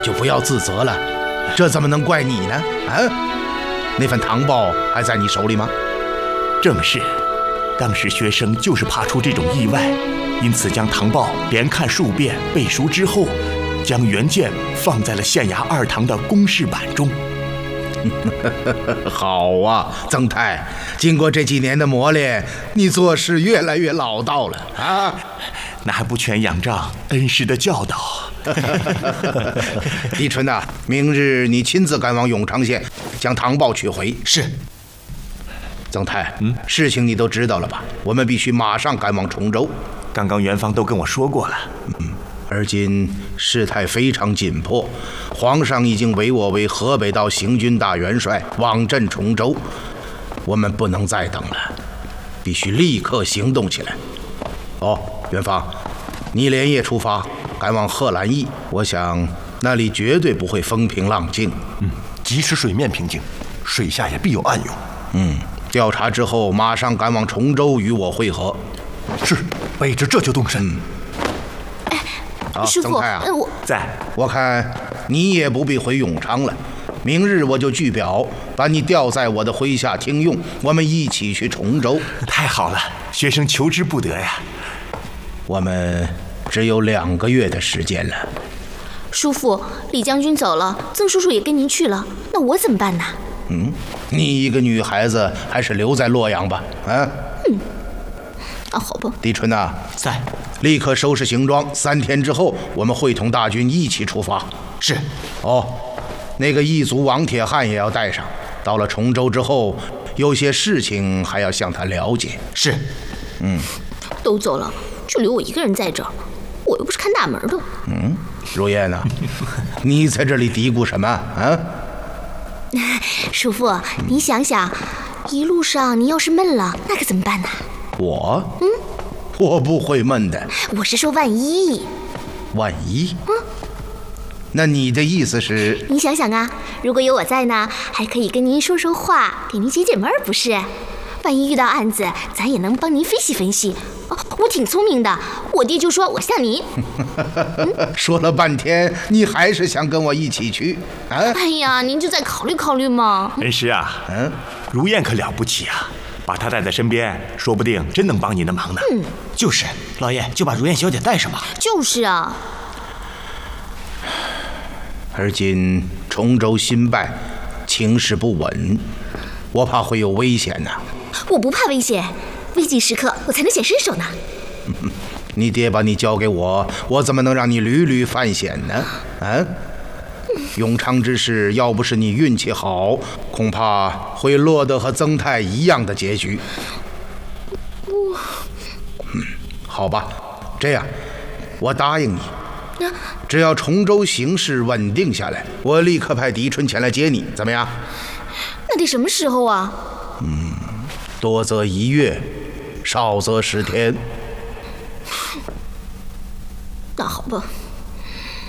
就不要自责了，这怎么能怪你呢？啊，那份唐报还在你手里吗？ 正是，当时学生就是怕出这种意外，因此将唐报连看数遍背熟之后，将原件放在了县衙2堂的公示板中。 好啊，曾太，经过这几年的磨练，你做事越来越老道了啊！ 那还不全仰仗恩师的教导。 李春呐，明日你亲自赶往永昌县，将唐报取回。 是。 曾太，事情你都知道了吧？我们必须马上赶往崇州。 刚刚元芳都跟我说过了。 而今事态非常紧迫，皇上已经委我为河北道行军大元帅，往镇崇州。我们不能再等了，必须立刻行动起来。哦，元芳，你连夜出发，赶往贺兰驿。我想那里绝对不会风平浪静。 即使水面平静，水下也必有暗涌。 调查之后，马上赶往崇州与我会合。 是，卑职这就动身。 师傅， 我在。 我看你也不必回永昌了，明日我就据表，把你调在我的麾下听用，我们一起去崇州。 太好了，学生求之不得呀。 我们只有2个月的时间了。 叔父，李将军走了，曾叔叔也跟您去了，那我怎么办呢？ 你一个女孩子，还是留在洛阳吧。 好吧。 狄春呐， 在。 立刻收拾行装，3天之后，我们会同大军一起出发。 是。 那个异族王铁汉也要带上。到了崇州之后，有些事情还要向他了解。 是。 都走了，就留我一个人在这儿，我又不是看大门的。 如燕呢？你在这里嘀咕什么啊？ 叔父，您想想，一路上您要是闷了，那可怎么办呢？ 我不会闷的。 我是说万一。 万一？那你的意思是？ 您想想啊，如果有我在呢，还可以跟您说说话，给您解解闷儿，不是？万一遇到案子，咱也能帮您分析分析。我挺聪明的，我爹就说我像您。 说了半天，你还是想跟我一起去啊？ 哎呀，您就再考虑考虑嘛。 恩师啊，如燕可了不起啊，把她带在身边，说不定真能帮您的忙呢。 就是，老爷就把如燕小姐带上吧。 就是啊。 而今崇州新败，情势不稳，我怕会有危险呐。 我不怕危险，危急时刻我才能显身手呢。 你爹把你交给我，我怎么能让你屡屡犯险呢？永昌之事，要不是你运气好，恐怕会落得和曾太一样的结局。好吧，这样，我答应你，只要崇州形势稳定下来，我立刻派狄春前来接你，怎么样？ 那得什么时候啊？ 多则1月，少则10天。 那好吧。